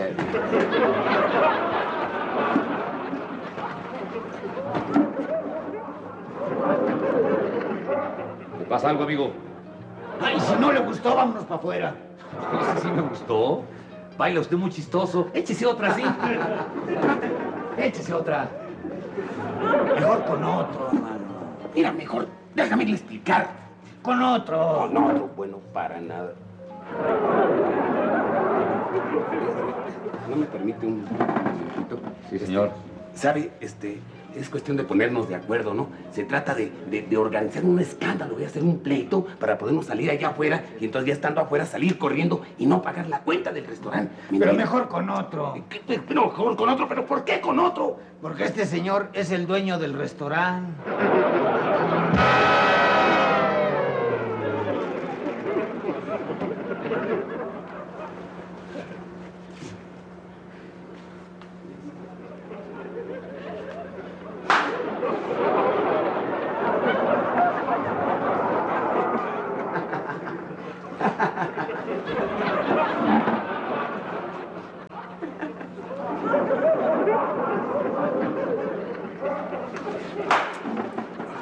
¿Le pasa algo, amigo? Ay, si no le gustó, vámonos para afuera. Ese sí me gustó. Baila usted muy chistoso. Échese otra, sí. Échese otra. Mejor con otro, hermano. Mira, mejor déjame explicar. Con otro. Con otro, bueno, para nada. ¿No me permite un minutito? Sí, señor. ¿Sabe? Es cuestión de ponernos de acuerdo, ¿no? Se trata de organizar un escándalo, voy a hacer un pleito para podernos salir allá afuera y entonces ya estando afuera salir corriendo y no pagar la cuenta del restaurante. Pero mejor con otro. No, con otro, pero ¿por qué con otro? Porque este señor es el dueño del restaurante.